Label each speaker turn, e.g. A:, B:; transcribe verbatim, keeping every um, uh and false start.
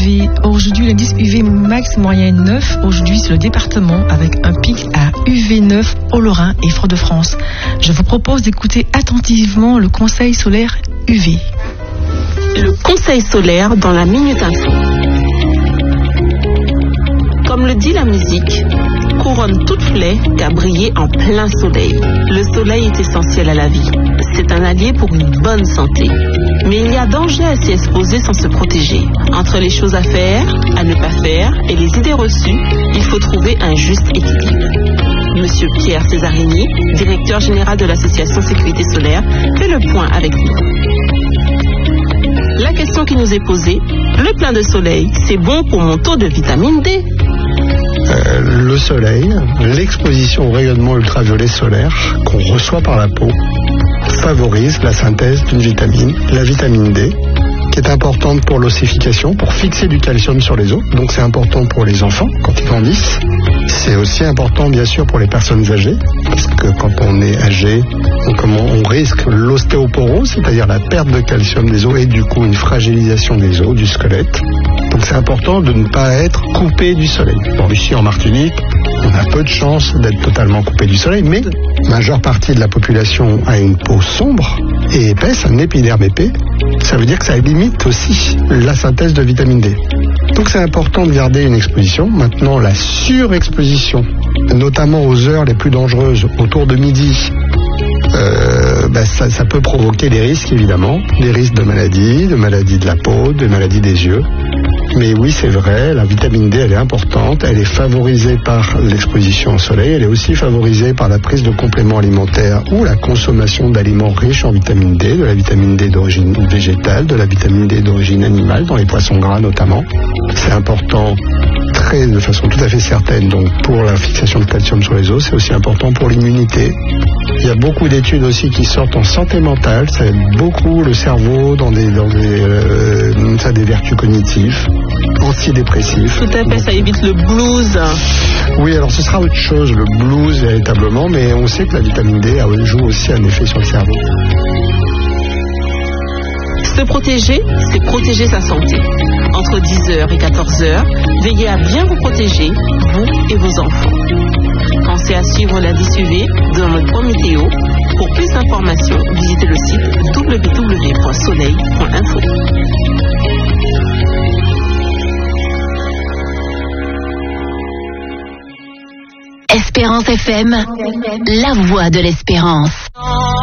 A: V. Aujourd'hui, l'indice U V max moyen neuf. Aujourd'hui, c'est le département avec un pic à U V neuf au Lorrain et Fort-de-France. Je vous propose d'écouter attentivement le conseil solaire U V.
B: Le conseil solaire dans la Minute Info. Comme le dit la musique, couronne toute flèche qu'à briller en plein soleil. Le soleil est essentiel à la vie. C'est un allié pour une bonne santé. Mais il y a danger à s'y exposer sans se protéger. Entre les choses à faire, à ne pas faire et les idées reçues, il faut trouver un juste équilibre. Monsieur Pierre Césarini, directeur général de l'association Sécurité Solaire, fait le point avec nous. La question qui nous est posée, le plein de soleil, c'est bon pour mon taux de vitamine D?
C: Euh, le soleil, l'exposition au rayonnement ultraviolet solaire qu'on reçoit par la peau favorise la synthèse d'une vitamine, la vitamine D, qui est importante pour l'ossification, pour fixer du calcium sur les os. Donc c'est important pour les enfants quand ils grandissent. C'est aussi important bien sûr pour les personnes âgées, parce que quand on est âgé, on, on risque l'ostéoporose, c'est-à-dire la perte de calcium des os et du coup une fragilisation des os, du squelette. Donc c'est important de ne pas être coupé du soleil. Bon, ici en Martinique, on a peu de chance d'être totalement coupé du soleil, mais la majeure partie de la population a une peau sombre et épaisse, un épiderme épais. Ça veut dire que ça limite aussi la synthèse de vitamine D. Donc c'est important de garder une exposition. Maintenant, la surexposition, notamment aux heures les plus dangereuses, autour de midi, euh, bah ça, ça peut provoquer des risques évidemment, des risques de maladies, de maladies de la peau, de maladies des yeux. Mais oui, c'est vrai, la vitamine D, elle est importante, elle est favorisée par l'exposition au soleil, elle est aussi favorisée par la prise de compléments alimentaires ou la consommation d'aliments riches en vitamine D, de la vitamine D d'origine végétale, de la vitamine D d'origine animale, dans les poissons gras notamment. C'est important, très, de façon tout à fait certaine, donc pour la fixation de calcium sur les os, c'est aussi important pour l'immunité. Il y a beaucoup d'études aussi qui sortent en santé mentale, ça aide beaucoup le cerveau dans des, dans des, euh, ça a des vertus cognitives, antidépressifs.
B: Tout à fait, ça évite le blues.
C: Oui, alors ce sera autre chose, le blues véritablement, mais on sait que la vitamine D joue aussi un effet sur le cerveau.
B: Se protéger, c'est protéger sa santé. Entre dix heures et quatorze heures, veillez à bien vous protéger, vous et vos enfants. Pensez à suivre l'indice U V dans notre point météo. Pour plus d'informations, visitez le site w w w point soleil point info.
D: Espérance F M, la voix de l'espérance.